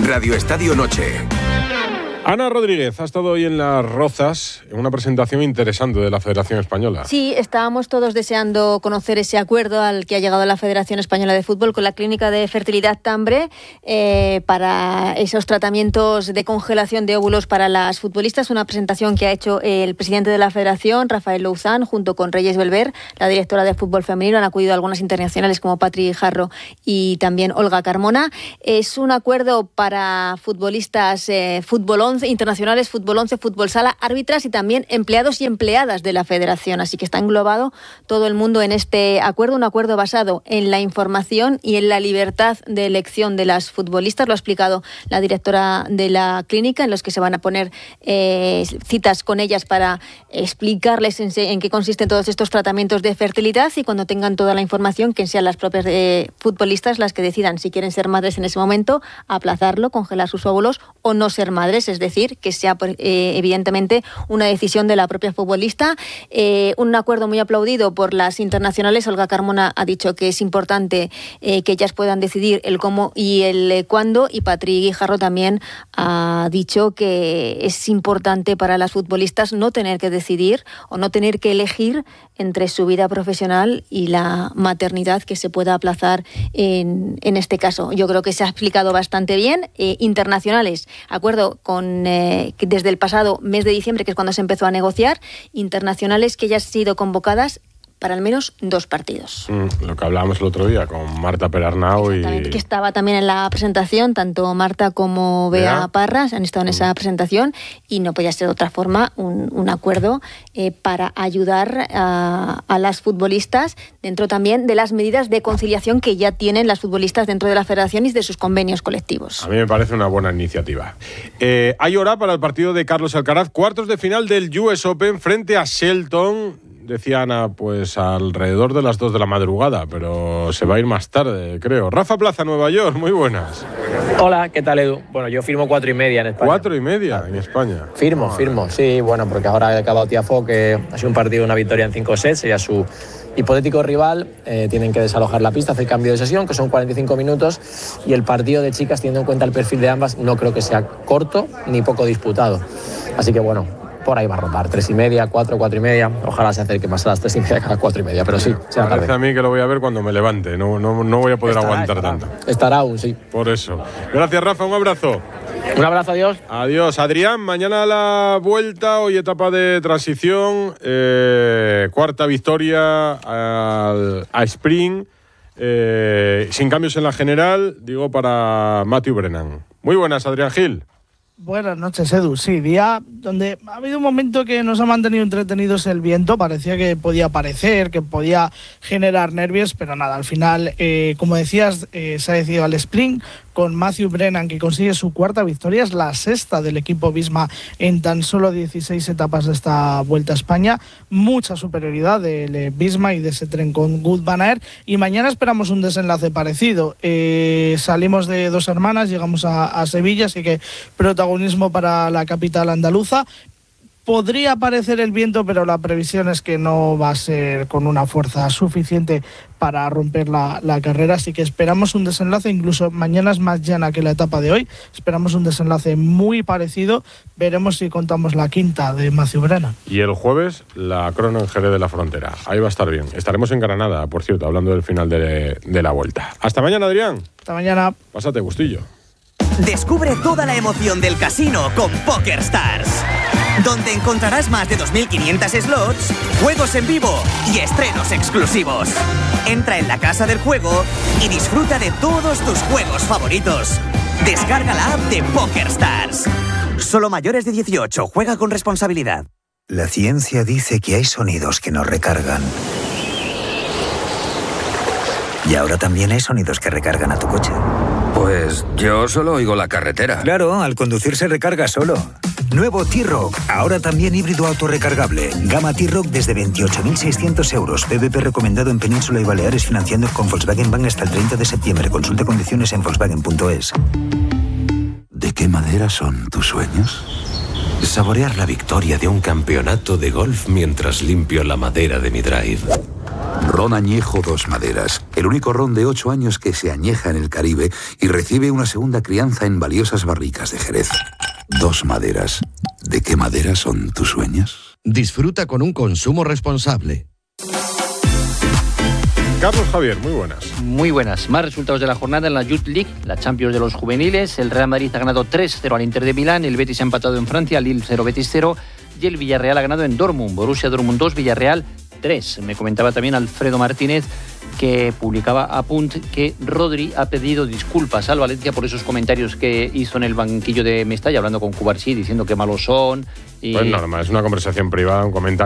Radio Estadio Noche. Ana Rodríguez ha estado hoy en Las Rozas en una presentación interesante de la Federación Española. Sí, estábamos todos deseando conocer ese acuerdo al que ha llegado la Federación Española de Fútbol con la Clínica de Fertilidad Tambre para esos tratamientos de congelación de óvulos para las futbolistas. Una presentación que ha hecho el presidente de la Federación, Rafael Louzán, junto con Reyes Belver, la directora de fútbol femenino. Han acudido algunas internacionales como Patri Jarro y también Olga Carmona. Es un acuerdo para futbolistas, fútbol 11, internacionales, fútbol 11, fútbol sala, árbitras y también empleados y empleadas de la Federación. Así que está englobado todo el mundo en este acuerdo, un acuerdo basado en la información y en la libertad de elección de las futbolistas. Lo ha explicado la directora de la clínica, en los que se van a poner citas con ellas para explicarles en qué consisten todos estos tratamientos de fertilidad, y cuando tengan toda la información, que sean las propias futbolistas las que decidan si quieren ser madres en ese momento, aplazarlo, congelar sus óvulos o no ser madres, es decir, que sea evidentemente una decisión de la propia futbolista. Un acuerdo muy aplaudido por las internacionales. Olga Carmona ha dicho que es importante que ellas puedan decidir el cómo y el cuándo, y Patri Guijarro también ha dicho que es importante para las futbolistas no tener que decidir o no tener que elegir entre su vida profesional y la maternidad, que se pueda aplazar en este caso. Yo creo que se ha explicado bastante bien. Internacionales, acuerdo con desde el pasado mes de diciembre, que es cuando se empezó a negociar, internacionales que ya han sido convocadas para al menos 2 partidos. Lo que hablábamos el otro día con Marta Perarnau que estaba también en la presentación, tanto Marta como Bea Parras han estado en esa presentación, y no podía ser de otra forma un acuerdo para ayudar a las futbolistas dentro también de las medidas de conciliación que ya tienen las futbolistas dentro de la Federación y de sus convenios colectivos. A mí me parece una buena iniciativa. Hay hora para el partido de Carlos Alcaraz, cuartos de final del US Open frente a Shelton. Decía Ana, pues alrededor de las 2 de la madrugada, pero se va a ir más tarde, creo. Rafa Plaza, Nueva York, muy buenas. Hola, ¿qué tal, Edu? Bueno, yo firmo 4:30 en España. 4:30 en España. Firmo, sí, bueno, porque ahora ha acabado Tiafoe, que ha sido un partido, una victoria en 5 sets, y a su hipotético rival tienen que desalojar la pista, hacer cambio de sesión, que son 45 minutos, y el partido de chicas, teniendo en cuenta el perfil de ambas, no creo que sea corto ni poco disputado. Así que bueno, por ahí va a rotar, 3:30, 4:30, ojalá se acerque más a las 3:30 que a las 4:30, pero sí, sea tarde. Parece a mí que lo voy a ver cuando me levante, no voy a poder aguantar tanto. Estará aún, sí. Por eso. Gracias, Rafa, un abrazo. Un abrazo, adiós. Adiós, Adrián. Mañana la vuelta, hoy etapa de transición, cuarta victoria a Sprint, sin cambios en la general, digo, para Matthew Brennan. Muy buenas, Adrián Gil. Buenas noches, Edu. Sí, día donde ha habido un momento que nos ha mantenido entretenidos el viento. Parecía que podía aparecer, que podía generar nervios, pero nada, al final, como decías, se ha decidido al sprint con Matthew Brennan, que consigue su 4ª victoria. Es la 6ª del equipo Visma en tan solo 16 etapas de esta Vuelta a España. Mucha superioridad del Visma y de ese tren con Wout van Aert. Y mañana esperamos un desenlace parecido. Salimos de Dos Hermanas, llegamos a Sevilla, así que protagonismo para la capital andaluza. Podría aparecer el viento, pero la previsión es que no va a ser con una fuerza suficiente para romper la carrera, así que esperamos un desenlace, incluso mañana es más llana que la etapa de hoy, esperamos un desenlace muy parecido, veremos si contamos la 5ª de Matthew Brennan. Y el jueves, la crono en Jerez de la Frontera, ahí va a estar bien. Estaremos en Granada, por cierto, hablando del final de la Vuelta. Hasta mañana, Adrián. Hasta mañana. Pásate gustillo. Descubre toda la emoción del casino con PokerStars, donde encontrarás más de 2.500 slots, juegos en vivo y estrenos exclusivos. Entra en la casa del juego y disfruta de todos tus juegos favoritos. Descarga la app de PokerStars. Solo mayores de 18, juega con responsabilidad. La ciencia dice que hay sonidos que nos recargan. Y ahora también hay sonidos que recargan a tu coche. Pues yo solo oigo la carretera. Claro, al conducir se recarga solo. Nuevo T-Roc, ahora también híbrido autorrecargable. Gama T-Roc desde 28.600 euros. PVP recomendado en Península y Baleares, financiando con Volkswagen Bank hasta el 30 de septiembre. Consulta condiciones en Volkswagen.es. ¿De qué madera son tus sueños? Saborear la victoria de un campeonato de golf mientras limpio la madera de mi drive. Ron Añejo Dos Maderas, el único ron de 8 años que se añeja en el Caribe y recibe una segunda crianza en valiosas barricas de Jerez. Dos Maderas. ¿De qué madera son tus sueños? Disfruta con un consumo responsable. Carlos Javier, muy buenas. Muy buenas. Más resultados de la jornada en la Youth League, la Champions de los juveniles. El Real Madrid ha ganado 3-0 al Inter de Milán, el Betis ha empatado en Francia, Lille 0, Betis 0, y el Villarreal ha ganado en Dortmund, Borussia Dortmund 2, Villarreal 3. Me comentaba también Alfredo Martínez, que publicaba a Punt que Rodri ha pedido disculpas al Valencia por esos comentarios que hizo en el banquillo de Mestalla, hablando con Cubarsí, diciendo que malos son. Pues normal, es una conversación privada, un comentario.